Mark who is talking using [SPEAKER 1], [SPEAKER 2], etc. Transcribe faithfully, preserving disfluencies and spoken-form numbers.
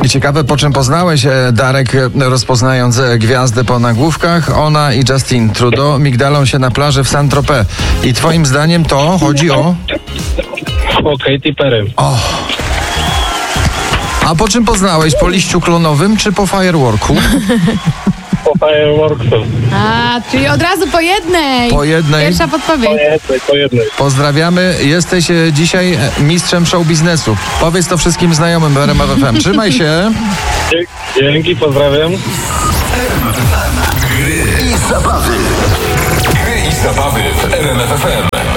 [SPEAKER 1] I ciekawe, po czym poznałeś, e, Darek, e, rozpoznając e, gwiazdy po nagłówkach. Ona i Justin Trudeau migdalą się na plaży w Saint-Tropez. I twoim zdaniem to chodzi o...
[SPEAKER 2] O Katy Perry.
[SPEAKER 1] O. A po czym poznałeś? Po liściu klonowym czy po fireworku?
[SPEAKER 2] Po fireworksu.
[SPEAKER 3] A, czyli od razu po jednej.
[SPEAKER 1] Po jednej.
[SPEAKER 3] Pierwsza podpowiedź.
[SPEAKER 2] Po jednej, po jednej.
[SPEAKER 1] Pozdrawiamy. Jesteś e, dzisiaj e, mistrzem show biznesu. Powiedz to wszystkim znajomym w R M F F M. Trzymaj się.
[SPEAKER 2] Dzie- Dzięki, pozdrawiam.
[SPEAKER 4] Gry i zabawy. Gry i zabawy w R M F F M.